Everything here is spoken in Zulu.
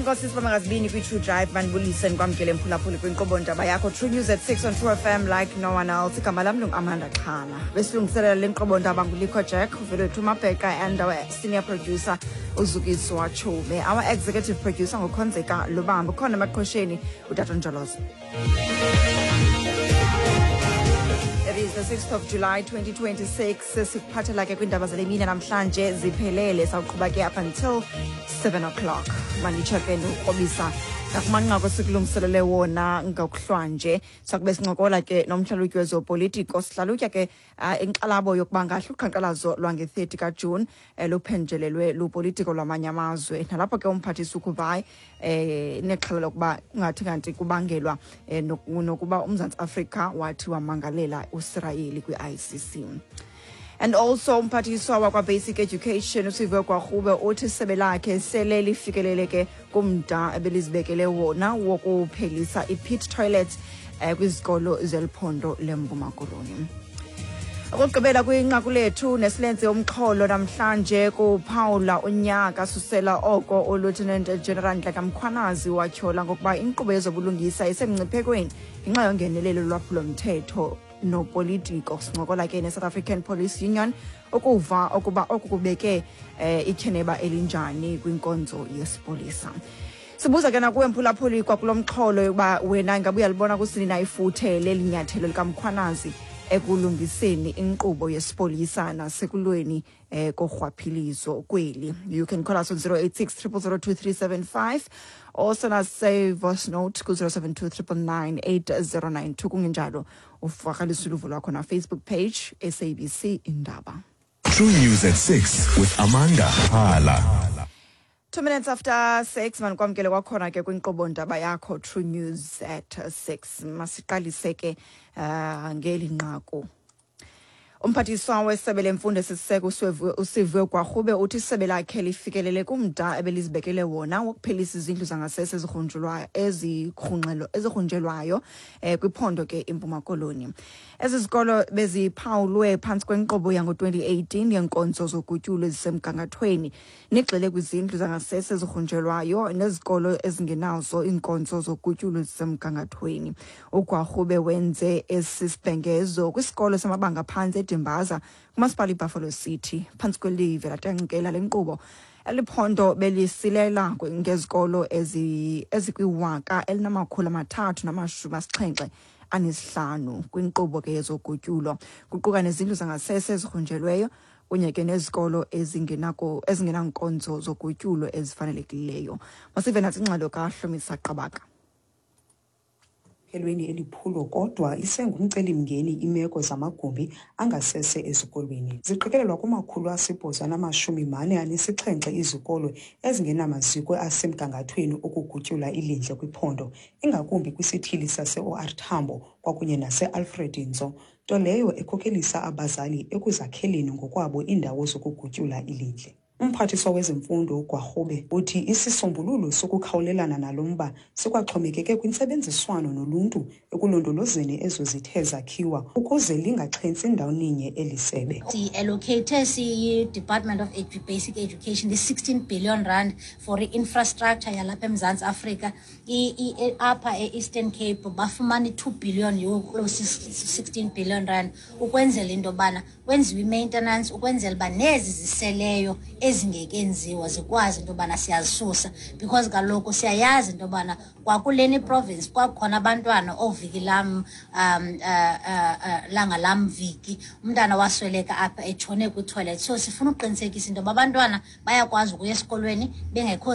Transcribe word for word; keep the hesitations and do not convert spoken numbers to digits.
Inkosi sibamba ngazibini kwi-True Drive manibulise nikwamkele mphulaphuli kwinkqubo ndaba yakho True News at six on True F M like no one else. Igama lam lungu-Amanda Xhala. Besilungiselela le nkqubo ndaba nguLikho Jack, uVelwethu Mabheka and our senior producer uZukiswa Chume. Our executive producer nguKhonzeka Lubambo. Khona emaqhosheni uTata Njolozo. It is the sixth of July twenty twenty-six. Sikuphathela ke kwindaba zale mini namhlanje ziphelele sawuqhuba ke up until seven o'clock. Manitsho ke nokuqobisa nakumanqaku sikulungiselele wona ngokuhlwanje sakube sincokola ke nomhlalutyi wezopolitiko sihlalutya ke inkxalabo yokuba ngahle uqhankqalazo lwange-thirty kaJune luphenjelelwe lupolitiko lwamanye amazwe nalapho ke umphathisi uKhubhayi eh nexhala lokuba ungathi kanti kubangelwa nokuba uMzantsi Afrika wathi wamangalela uIsraeli kwi-I C C. And also umphathiswa wakwa-Basic Education uSiviwe Gwarhube uthi isebe lakhe sele lifikeleleke kumda ebelizibekele wona wokuphelisa i-pit toilet eh, kwizikolo zeliphondo leMpuma Koloni. Okugqibela kwinqaku lethu nesilenze umxholo namhlanje kuphawula unyaka susela oko uLieutenant General Nhleka Mkhwanazi watyhola ngokuba inkqubo yezobulungisa isemngciphekweni ngenxa yongenelelo lwaphulomthetho nopolitiko. Sincokola ke ne-South African Police Union ukuva okuba okubeke eh, ityeneba elinjani kwinkonzo yesipolisa. Sibuza ke nakuwe mphulaphuli kwakulomxholo yokuba wena ngabe uyalibona kusini na ifuthe lelinyathelo likaMkhwanazi ekulungiseni inkqubo yesipolisa nasekulweni eh, korhwaphilizo kweli. You can call us on zero eight six, zero zero zero two three seven five or send us a voice note ku zero seven two nine nine eight zero nine two. Kungenjalo ufakalisa uluvo lwakho na Facebook page S A B C Indaba. True News at six with Amanda Xhala. Two minutes after six, man kwamkele kwakhona ke kwinkqubo ndaba yakho True News at six. Masiqalise ke uh, ngeli nqaku. Umphathiswa wesebe lemfundo esiseko uSiviwe Gwarhube uthi isebe lakhe lifikelele kumda ebelizibekele wona wokuphelisa izindlu zangasese ezigrunjulwayo ezigrunxelo ezigrunjelwayo eh, kwiphondo ke eMpuma Koloni. Ezi zikolo beziphawulwe phantsi kwenkqubo yango twenty eighteen yenkonzo zogutyulo ezisemgangathweni nigxile kwizindlu zangasese ezigrunjelwayo nezikolo ezingenazo inkonzo zogutyulo ezisemgangathweni. uGwarhube wenze esisibhengezo kwisikolo samabanga phansi Dimbaza kumasipala iBuffalo City phantsi kwelive latanqikela lenkqubo eliphondo belisilela ngezikolo ezi ezikwiwaka elinamakhulu amathathu namashumi asixhenxe anesihlanu kwinkqubo ke yezogutyulo kuquka nezindlu zangasese ezigrunjelweyo kunye ke nezikolo ezingenako ezingenankonzo zogutyulo ezifanelekileyo. Masive nathi ingxelo kaHlomisa Qabaka. Elweni eliphulo kodwa isengumcelimngeni imeko zamagumbi angasese ezikolweni. Ziqikelelwa kumakhulu asibhozo anamashumi mane anesixhenxe izikolo ezingenamaziko asemgangathweni ukugutyula ilindle kwiphondo, ingakumbi kwisithili sase-O R Tambo kwakunye nase-Alfred Nzo, nto leyo ekhokelisa abazali ekuzakheleni ngokwabo iindawo zokugutyula ilindle. Umphathiswa wezemfundo uGwarhube uthi isisombululo sokukhawulelana nalo mba sikwaxhomekeke kwintsebenziswano noluntu ekulondolozeni ezo zithe zakhiwa ukuze lingaxhentsi ndawoninye elisebe. Allocated C Department of Edu Basic Education the sixteen billion rand for infrastructure yalapha eMzantsi Afrika. Apha e-Eastern Cape bafumana two billion yo sixteen billion rand ukwenzela into bana kwenziwe maintenance ukwenzela ba nezi ziseleyo ezingekenziwa zikwazi into bana siyazisusa because kaloku siyayazi into bana kwakuleni province kwakhona abantwana oviki lam um uh, uh, langa lam viki umntana wasweleka apha etshone kwi toilet, so sifuna uqinisekisa into abantwana bayakwazi ukuya esikolweni bengekho